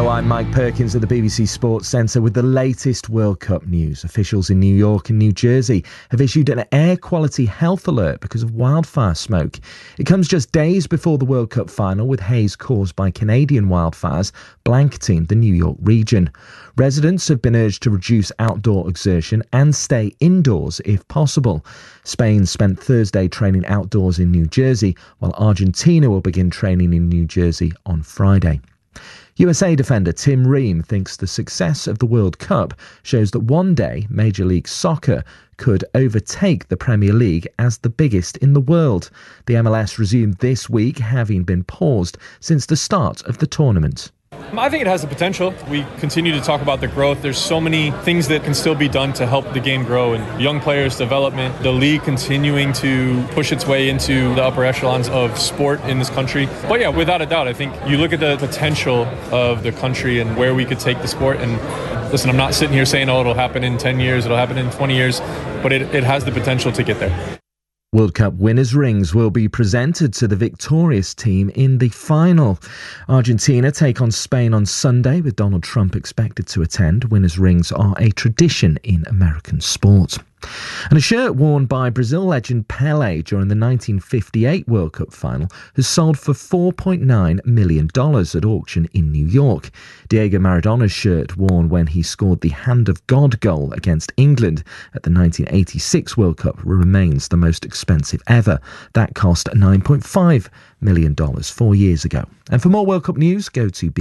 Hello, I'm Mike Perkins at the BBC Sports Centre with the latest World Cup news. Officials in New York and New Jersey have issued an air quality health alert because of wildfire smoke. It comes just days before the World Cup final, with haze caused by Canadian wildfires blanketing the New York region. Residents have been urged to reduce outdoor exertion and stay indoors if possible. Spain spent Thursday training outdoors in New Jersey, while Argentina will begin training in New Jersey on Friday. USA defender Tim Ream thinks the success of the World Cup shows that one day Major League Soccer could overtake the Premier League as the biggest in the world. The MLS resumed this week, having been paused since the start of the tournament. I think it has the potential. We continue to talk about the growth. There's so many things that can still be done to help the game grow, and young players' development, the league continuing to push its way into the upper echelons of sport in this country. But yeah, without a doubt, I think you look at the potential of the country and where we could take the sport. And listen, I'm not sitting here saying, it'll happen in 10 years, it'll happen in 20 years, but it has the potential to get there. World Cup winners' rings will be presented to the victorious team in the final. Argentina take on Spain on Sunday, with Donald Trump expected to attend. Winners' rings are a tradition in American sport. And a shirt worn by Brazil legend Pelé during the 1958 World Cup final has sold for $4.9 million at auction in New York. Diego Maradona's shirt, worn when he scored the Hand of God goal against England at the 1986 World Cup, remains the most expensive ever. That cost $9.5 million 4 years ago. And for more World Cup news, go to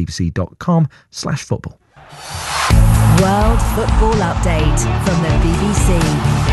bbc.com/football. World Football Update from the BBC.